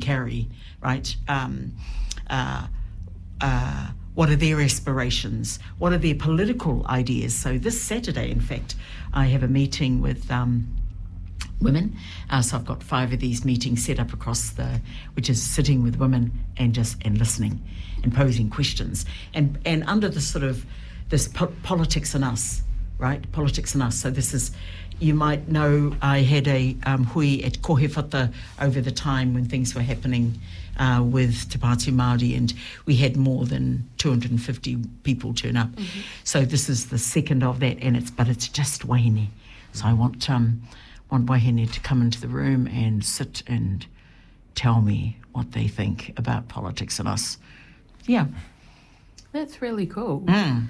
carry, right? What are their aspirations? What are their political ideas? So this Saturday, in fact, I have a meeting with women. So I've got 5 of these meetings set up which is sitting with women and listening and posing questions. And under the sort of this politics and us, right? Politics and us. So this is, you might know, I had a hui at Kohewhata over the time when things were happening with Te Pāti Māori, and we had more than 250 people turn up. Mm-hmm. So this is the second of that, but it's just wahine. So I want wahine to come into the room and sit and tell me what they think about politics and us. Yeah. That's really cool.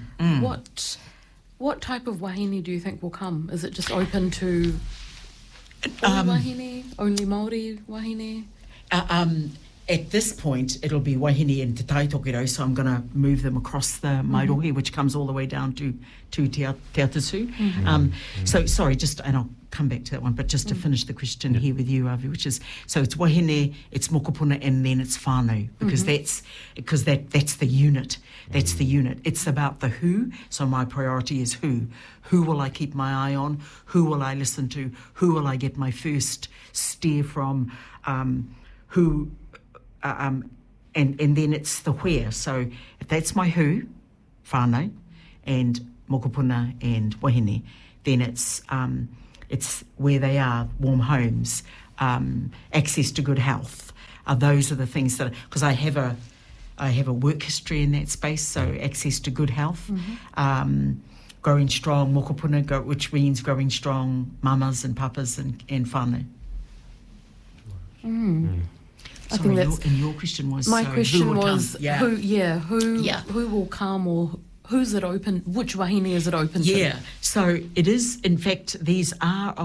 What type of wahine do you think will come? Is it just open to all wahine, only Māori wahine? At this point, it'll be wahine and te taitokero, so I'm going to move them across the Mairohe, which comes all the way down to Te Atasu. So, sorry, and I'll come back to that one, but just to finish the question here with you, Avi, which is, so it's wahine, it's mokopuna, and then it's whānau, because that's the unit. That's the unit. It's about the who, so my priority is who. Who will I keep my eye on? Who will I listen to? Who will I get my first steer from? Who... and then it's the where. So if that's my who, whānau, and mokopuna and wahine, then it's where they are, warm homes, access to good health. Those are the things that, because I have a work history in that space, so access to good health, growing strong, mokopuna, which means growing strong mamas and papas and whānau. I think that's... And your question was... My question was, who will come, or who's it open, which wahine is it open to? Yeah, so it is, in fact, these are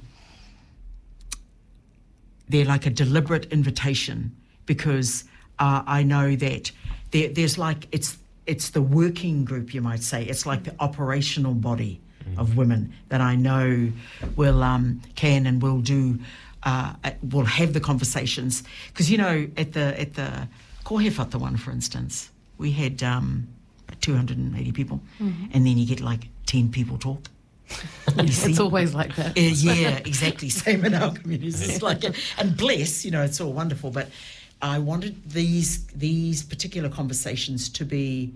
they're like a deliberate invitation, because I know that there's like, it's the working group, you might say. It's like the operational body of women that I know can and will do... will have the conversations, because at the Kohewhata one, for instance, we had 280 people, and then you get like 10 people talk. It's always like that. Yeah, exactly. Same in our communities. It's like, and bless, it's all wonderful. But I wanted these particular conversations to be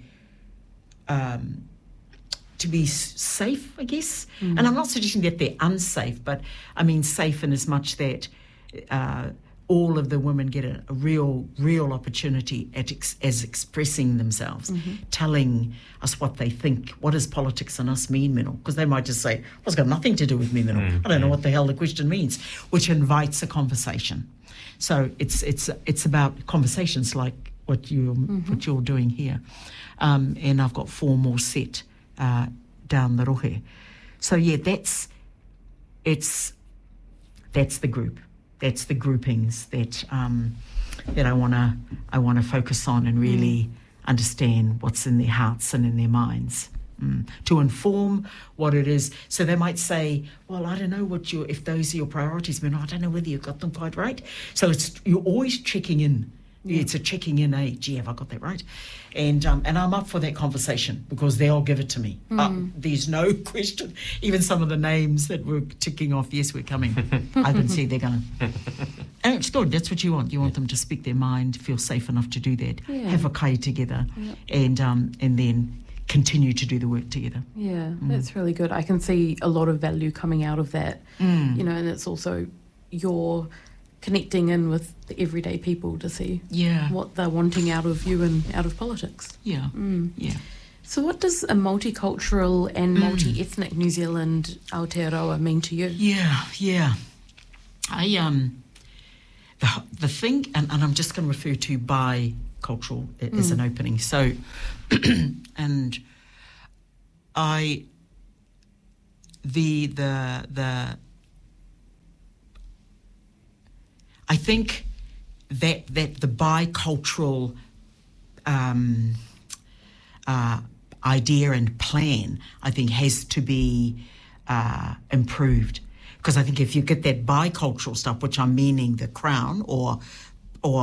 safe, I guess. And I'm not suggesting that they're unsafe, but I mean safe in as much that all of the women get a real opportunity as expressing themselves, telling us what they think. What does politics and us mean, Mino? Because they might just say, well, it's got nothing to do with me, Mino. I don't know what the hell the question means, which invites a conversation. So it's about conversations like what you're doing here. And I've got 4 more set down the rohe. So yeah, that's the group. That's the groupings that I wanna focus on and really understand what's in their hearts and in their minds. To inform what it is. So they might say, well, I don't know if those are your priorities, but I don't know whether you've got them quite right. So you're always checking in. Yeah. It's a checking in, gee, have I got that right? And I'm up for that conversation, because they'll give it to me. There's no question. Even some of the names that we're ticking off, yes, we're coming. I can see they're going. And it's good. That's what you want. You want them to speak their mind, feel safe enough to do that, have a kai together, and then continue to do the work together. Yeah, that's really good. I can see a lot of value coming out of that, and it's also your connecting in with the everyday people to see what they're wanting out of you and out of politics. Yeah. So what does a multicultural and multi-ethnic New Zealand Aotearoa mean to you? Yeah. I the thing, and I'm just going to refer to bicultural as an opening. So, and I think that the bicultural idea and plan, I think, has to be improved. Because I think if you get that bicultural stuff, which I'm meaning the Crown or